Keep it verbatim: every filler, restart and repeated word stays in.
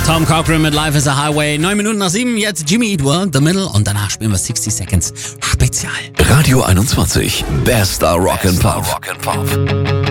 Tom Cochrane mit Life is a Highway. Neun Minuten nach sieben, jetzt Jimmy Eat World, The Middle und danach spielen wir sixty Seconds Spezial. Radio einundzwanzig, Bester Rock and Pop.